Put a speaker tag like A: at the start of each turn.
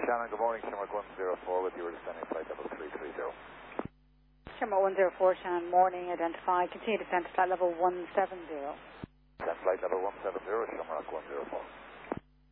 A: Shannon, good morning. Shamrock 104 with you. We're descending flight level 330.
B: Shamrock 104, Shannon, morning, identify. Continue descent to flight level 170.
A: Descent flight level 170, Shamrock 104.